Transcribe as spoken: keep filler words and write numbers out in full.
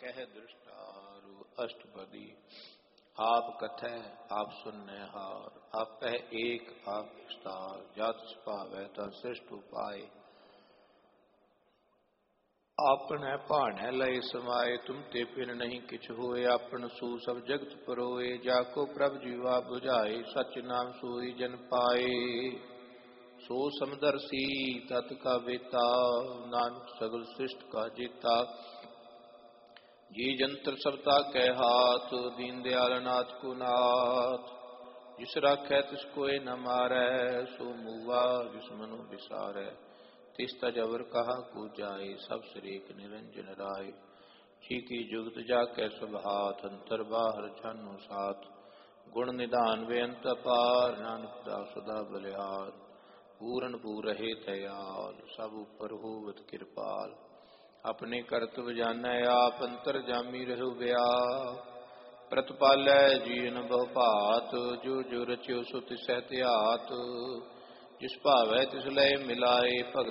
कह दृष्टारु अष्टपदी। आप कथै आप सुनने हार, आप कह एक आप विस्तार। जात सुभावै ता सृष्ट उपाय, आपने भाणै लय समाये। तुम ते पिन नहीं किछ होए, आपन सू सब जगत परोए। जाको प्रभ जीवा बुझाए, सच नाम सोई जन पाए। सो समदर्शी तत् का बेता, नानक सगल सृष्ट का जेता। जी जंत्र सबता कै हाथ, दीन दयाल नाथ को नाथ। जिस राखै तिस कोय न मारै, सो मूवा जिस मनु बिसारै। तिस तजवर कहा को जाए, सब सरीक निरंजन राय। जी की जुगत जाकै सब हाथ, अंतर बाहर जानो साथ। गुण निधान बेअंत अपार, नानक दास सदा बलिहार। पूरन पूर रहे दयाल, सब उपर होवत कृपाल। अपने करतब जानै आप, अंतर जामी रहु व्याप। प्रतिपालै जीन बहु भात, जो जो रच्यो सो तिसै त्यात। जिस भावै तिस लय मिलाए, भगत